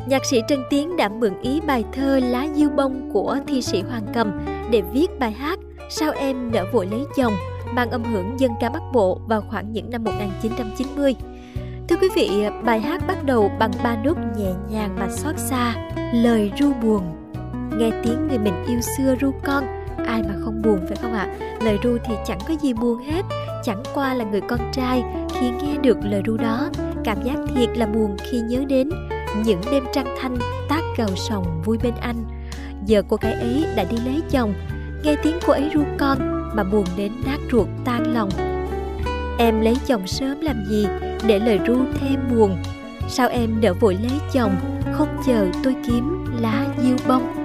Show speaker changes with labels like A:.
A: Nhạc sĩ Trần Tiến đã mượn ý bài thơ Lá Diêu Bông của thi sĩ Hoàng Cầm để viết bài hát Sao Em Nỡ Vội Lấy Chồng, mang âm hưởng dân ca Bắc Bộ vào khoảng những năm 1990. Thưa quý vị, bài hát bắt đầu bằng 3 nốt nhẹ nhàng mà xót xa, lời ru buồn. Nghe tiếng người mình yêu xưa ru con, ai mà không buồn phải không ạ? Lời ru thì chẳng có gì buồn hết, chẳng qua là người con trai khi nghe được lời ru đó, cảm giác thiệt là buồn khi nhớ đến những đêm trăng thanh tác gầu sòng vui bên anh. Giờ cô gái ấy đã đi lấy chồng, nghe tiếng cô ấy ru con mà buồn đến nát ruột tan lòng. Em lấy chồng sớm làm gì để lời ru thêm buồn? Sao em nỡ vội lấy chồng, không chờ tôi kiếm lá diêu bông?